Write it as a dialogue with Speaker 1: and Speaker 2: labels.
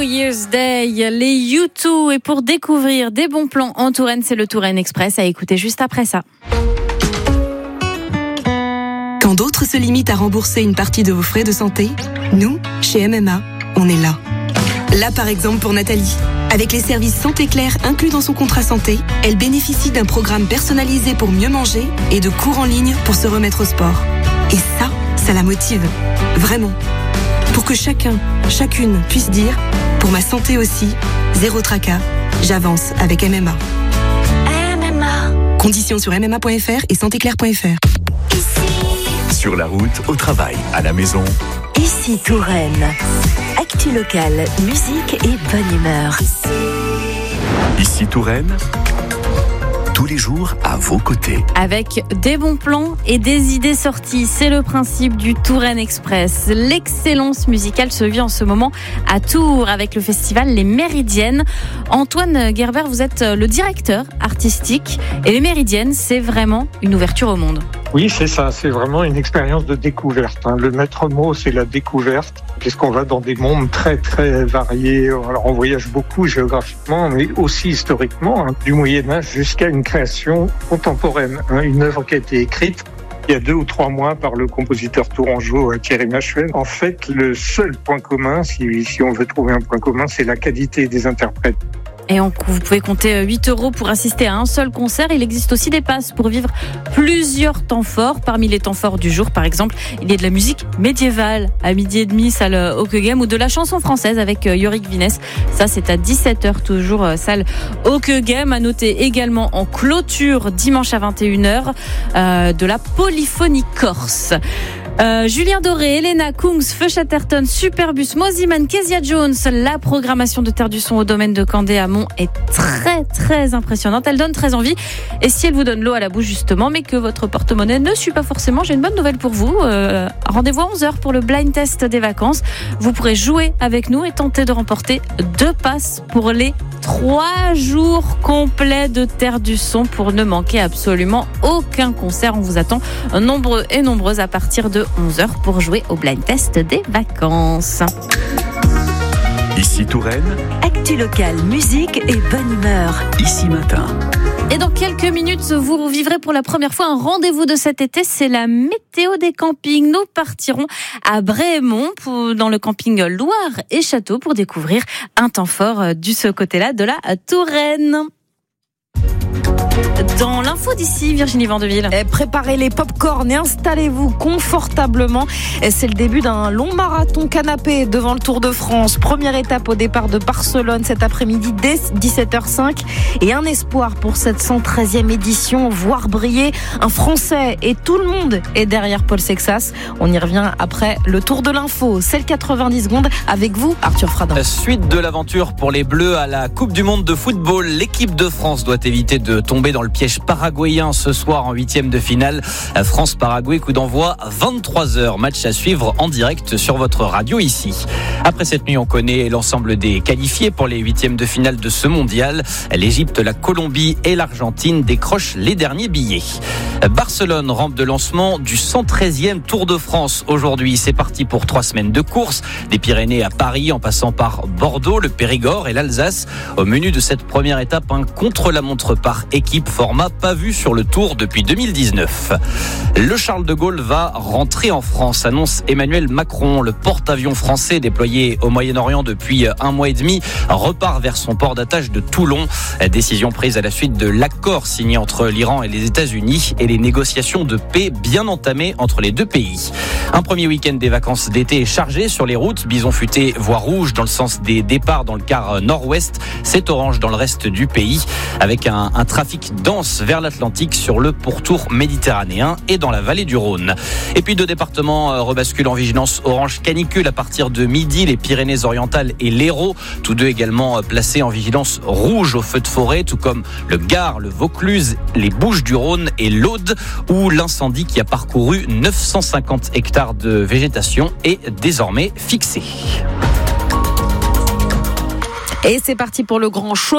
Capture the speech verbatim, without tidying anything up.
Speaker 1: Year's Day, les U deux, et pour découvrir des bons plans en Touraine, c'est le Touraine Express à écouter juste après ça.
Speaker 2: Quand d'autres se limitent à rembourser une partie de vos frais de santé, nous, chez M M A, on est là. Là par exemple pour Nathalie. Avec les services Santé Claire inclus dans son contrat santé, elle bénéficie d'un programme personnalisé pour mieux manger et de cours en ligne pour se remettre au sport. Et ça, ça la motive. Vraiment. Pour que chacun, chacune puisse dire « Pour ma santé aussi, zéro tracas, j'avance avec M M A ».
Speaker 3: M M A.
Speaker 2: Conditions sur m m a point f r et santé claire point f r.
Speaker 3: Ici.
Speaker 4: Sur la route, au travail, à la maison.
Speaker 3: Ici Touraine. Actu locale, musique et bonne humeur.
Speaker 4: Ici Touraine. Tous les jours à vos côtés.
Speaker 1: Avec des bons plans et des idées sorties, c'est le principe du Touraine Express. L'excellence musicale se vit en ce moment à Tours avec le festival Les Méridiennes. Antoine Gerber, vous êtes le directeur artistique et Les Méridiennes, c'est vraiment une ouverture au monde.
Speaker 5: Oui, c'est ça, c'est vraiment une expérience de découverte. Le maître mot, c'est la découverte, puisqu'on va dans des mondes très très variés. Alors on voyage beaucoup géographiquement, mais aussi historiquement, hein, du Moyen-Âge jusqu'à une création contemporaine, hein, une œuvre qui a été écrite il y a deux ou trois mois par le compositeur tourangeau Thierry Machuel. En fait, le seul point commun, si, si on veut trouver un point commun, c'est la qualité des interprètes.
Speaker 1: Et on, vous pouvez compter huit euros pour assister à un seul concert. Il existe aussi des passes pour vivre plusieurs temps forts. Parmi les temps forts du jour, par exemple, il y a de la musique médiévale à midi et demi, salle Hauckeghem, ou de la chanson française avec Yorick Vinès. Ça, c'est à dix-sept heures, toujours salle Hauckeghem. À noter également en clôture, dimanche à vingt et une heures, euh, de la polyphonie corse. Euh, Julien Doré, Elena Kungs, Feu Chatterton, Superbus, Moziman, Kezia Jones. La programmation de Terre du Son au domaine de Candé à Mont est très très impressionnante. Elle donne très envie. Et si elle vous donne l'eau à la bouche justement, mais que votre porte-monnaie ne suit pas forcément, j'ai une bonne nouvelle pour vous. Euh, rendez-vous à onze heures pour le blind test des vacances. Vous pourrez jouer avec nous et tenter de remporter deux passes pour les trois jours complets de Terre du Son pour ne manquer absolument aucun concert. On vous attend nombreux et nombreuses à partir de onze heures pour jouer au blind test des vacances.
Speaker 4: Ici Touraine.
Speaker 3: Actu locale, musique et bonne humeur.
Speaker 4: Ici Matin.
Speaker 1: Et dans quelques minutes, vous vivrez pour la première fois un rendez-vous de cet été, c'est la météo des campings. Nous partirons à Brémont, pour, dans le camping Loire et Château, pour découvrir un temps fort du ce côté-là de la Touraine. Dans l'info d'ici, Virginie Vandeville.
Speaker 6: Préparez les pop-corn et installez-vous confortablement. C'est le début d'un long marathon canapé devant le Tour de France. Première étape au départ de Barcelone cet après-midi dès dix-sept heures cinq. Et un espoir pour cette cent treizième édition, voir briller un Français. Et tout le monde est derrière Paul Sexas. On y revient après le Tour de l'info. C'est le quatre-vingt-dix secondes avec vous, Arthur Fradin.
Speaker 7: Suite de l'aventure pour les Bleus à la Coupe du Monde de football. L'équipe de France doit éviter de tomber dans le piège paraguayen ce soir en huitième de finale. France-Paraguay, coup d'envoi vingt-trois heures. Match à suivre en direct sur votre radio ici. Après cette nuit, on connaît l'ensemble des qualifiés pour les huitièmes de finale de ce mondial. L'Égypte, la Colombie et l'Argentine décrochent les derniers billets. Barcelone, rampe de lancement du cent treizième Tour de France. Aujourd'hui, c'est parti pour trois semaines de course. Des Pyrénées à Paris, en passant par Bordeaux, le Périgord et l'Alsace. Au menu de cette première étape, un contre-la-montre par équipe, format pas vu sur le Tour depuis deux mille dix-neuf. Le Charles de Gaulle va rentrer en France, annonce Emmanuel Macron. Le porte-avions français déployé au Moyen-Orient depuis un mois et demi repart vers son port d'attache de Toulon. Décision prise à la suite de l'accord signé entre l'Iran et les États-Unis et les négociations de paix bien entamées entre les deux pays. Un premier week-end des vacances d'été est chargé sur les routes. Bison futé, voie rouge dans le sens des départs dans le quart nord-ouest. C'est orange dans le reste du pays, avec un, un trafic dense vers l'Atlantique sur le pourtour méditerranéen et dans la vallée du Rhône. Et puis deux départements rebasculent en vigilance orange canicule à partir de midi, les Pyrénées-Orientales et l'Hérault, tous deux également placés en vigilance rouge au feu de forêt, tout comme le Gard, le Vaucluse, les Bouches-du-Rhône et l'Aude, où l'incendie qui a parcouru neuf cent cinquante hectares de végétation est désormais fixé.
Speaker 6: Et c'est parti pour le grand show.